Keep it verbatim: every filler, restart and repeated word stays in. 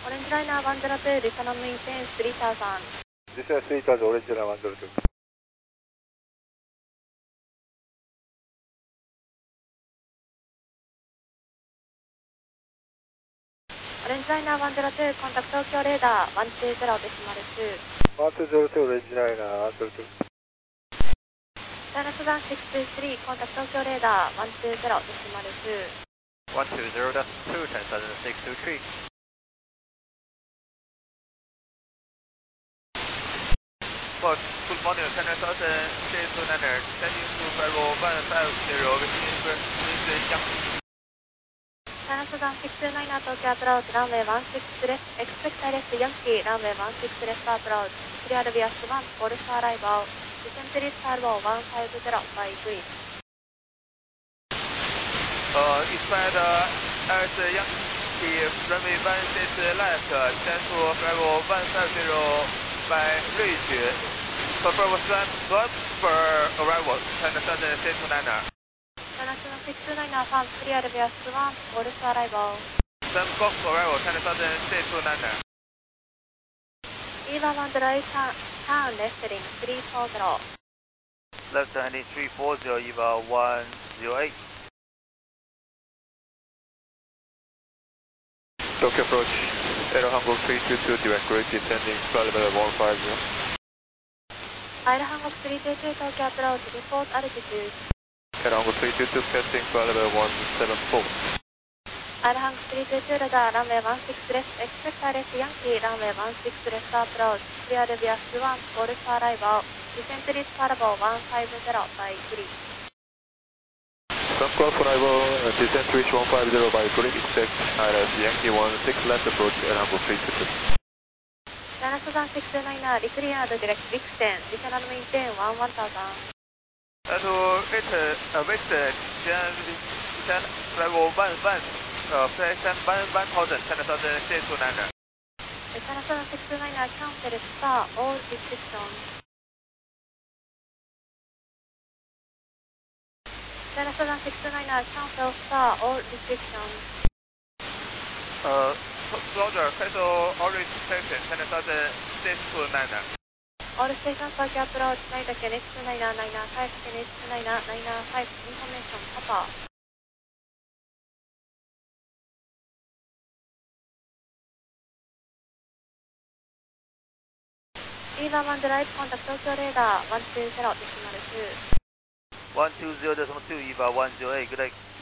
オレンジライナーワンゼロツー、リサノムインテンスリーターさん。 実際スリーターズオレンジライナーワンゼロツー。 オレンジライナーワンゼロツー、コンタクト東京レーダーワンツーゼロデシマルツー。 ワンツーゼロツーオレンジライナーワンゼロツー。 ダイナスダンシックスツースリー、コンタクト東京レーダーワンツーゼロデシマルツー。 one two zero dash two, ten thousand six two three. Fox, good morning, ten thousand six two nine, sending to Bravo one five zero, Winston Yang. ダイナスダンシックスツーナイン東京アプローチ、ランウェイワンシックスレス、エクスペクタイレスヤンキー、ランウェイワンシックスレスアプローチ、クリアルビアスワン、ゴルフアライバー、ディセントリースターボーワンファイブゼロ、バイグリー。 Uh, expect uh, as Yankee runway one six left, send to Bravo one five zero by reach. Confirm one for arrival, ten thousand six two nine. ダイナスダンシックスツーナインファン、クリアルビアスワン、ゴルフアライバー。 Send Fox for arrival, ten thousand six two nine. イーバーワンゼロエイト、ターンレフトリングスリーフォーゼロ。 Left heading three four zero, E V A one zero eight. Tokyo approach, Aero Hamburg three two two, direct route, descending, flight level one five zero. アイルハンゴスリーツーツー東京アプローチ、リポートアルティチュード。 Aero Hamburg three two two, passing, flight level one seven four. アイルハンゴスリーツーツーラダー、ランウェイワンシックスレス、エクスペクターレスヤンキー、ランウェイワンシックスレスアプローチ、クリアルビアスワン、ゴルフアライバー、ディセントリースパラボーワンファイブゼロバイスリー。 Sun Golf arrival, descent reach one five zero by grid, expect I L S Yankee one six left approach, Aero Hamburg three two two. ダイナスダンシックスツーナイン、リクリアードディレクトビクセン、ディセナルメインテンワンワンターザン。 Uh, to eight, uh, Western, then level one one, uh, send one one thousand, ten thousand six two nine. ダイナスダンシックスツーナイン、キャンセルスター、オールディスクション。ダイナスダンシックスツーナイン、キャンセルスター、オールディスクション。 Uh, Roger, cancel all restriction, ten thousand six two nine. オールステーション東京アプローチ、ナイタケネスツーナイナー、ナイナーファイブ、ケネスツーナイナー、ナイナーファイブ、インフォメーション、パパ。イーバーワンゼロエイト、コンタクト東京レーダーワンツーゼロデシマルツー。 one two zero decimal two, E V A one zero eight, good day.